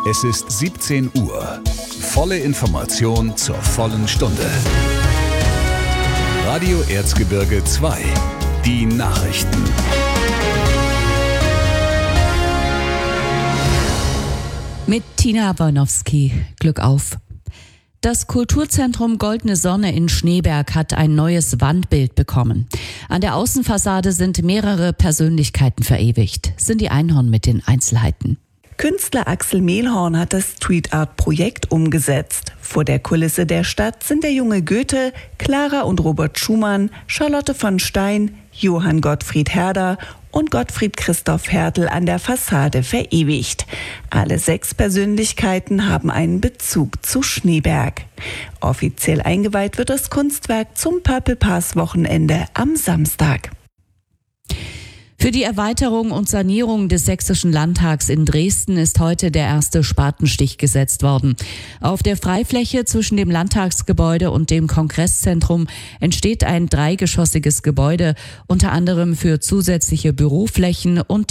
Es ist 17 Uhr. Volle Information zur vollen Stunde. Radio Erzgebirge 2. Die Nachrichten. Mit Tina Bornowski. Glück auf. Das Kulturzentrum Goldene Sonne in Schneeberg hat ein neues Wandbild bekommen. An der Außenfassade sind mehrere Persönlichkeiten verewigt. Cindy Einhorn mit den Einzelheiten. Künstler Axel Mehlhorn hat das Street Art Projekt umgesetzt. Vor der Kulisse der Stadt sind der junge Goethe, Clara und Robert Schumann, Charlotte von Stein, Johann Gottfried Herder und Gottfried Christoph Hertel an der Fassade verewigt. Alle 6 Persönlichkeiten haben einen Bezug zu Schneeberg. Offiziell eingeweiht wird das Kunstwerk zum Purple Pass Wochenende am Samstag. Für die Erweiterung und Sanierung des Sächsischen Landtags in Dresden ist heute der erste Spatenstich gesetzt worden. Auf der Freifläche zwischen dem Landtagsgebäude und dem Kongresszentrum entsteht ein 3-geschossiges Gebäude, unter anderem für zusätzliche Büroflächen und